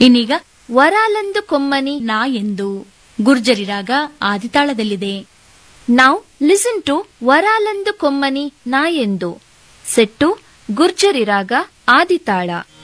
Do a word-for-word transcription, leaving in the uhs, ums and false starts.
ಇನ್ನೀಗ ವರಾಲಂದು ಕೊಮ್ಮನಿ ನಾ ಎಂದು ಗುರ್ಜರಿ ರಾಗ ಆದಿತಾಳದಲ್ಲಿದೆ. ನಾವು ಲಿಸನ್ ಟು ವರಾಲಂದು ಕೊಮ್ಮನಿ ನಾ ಎಂದು ಸೆಟ್ಟು ಗುರ್ಜರಿ ರಾಗ ಆದಿತಾಳ.